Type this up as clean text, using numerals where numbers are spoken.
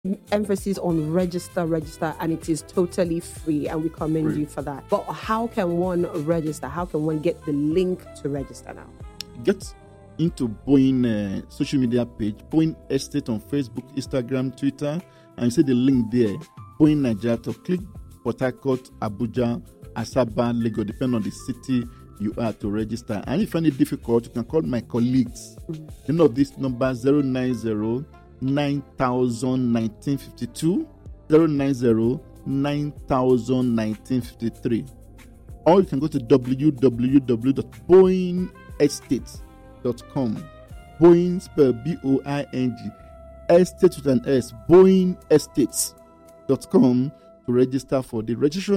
emphasis on register, and it is totally free, and we commend you for that. But how can one register? How can one get the link to register now? Get into Boeing social media page, Boeing Estate on Facebook, Instagram, Twitter, and you see the link there, Boeing Nigeria. To click Port Harcourt, Abuja, Asaba, Lagos, depending on the city you are, to register. And if you find it difficult, you can call my colleagues. You know this number, 090 9000 1952, 090 9000 1953. Or you can go to www.boeingestates.com. Boeing, spell Boing, estate with an S, boeingestates.com, to register for the registration.